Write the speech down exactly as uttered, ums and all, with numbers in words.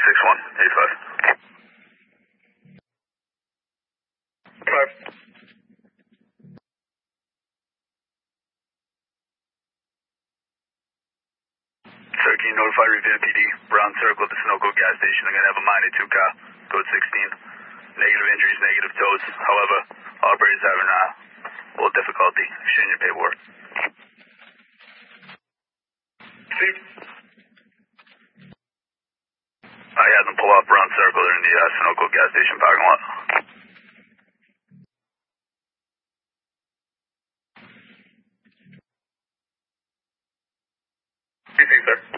six one eight five. Five. Sir, can you notify Revere P D? Brown Circle at the Sunoco gas station. They're going to have a minor two car. Code sixteen. Negative injuries, negative tows. However, operators having uh, a little difficulty showing your paperwork. Steve? I had them pull off Brown Circle. They're in the uh, Sunoco gas station parking lot. C C, sir.